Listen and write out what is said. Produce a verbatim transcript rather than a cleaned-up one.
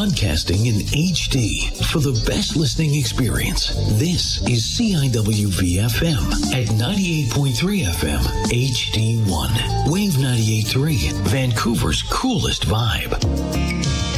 broadcasting in H D for the best listening experience. This is C I W V F M at ninety-eight point three F M H D one. Wave ninety-eight point three, Vancouver's coolest vibe.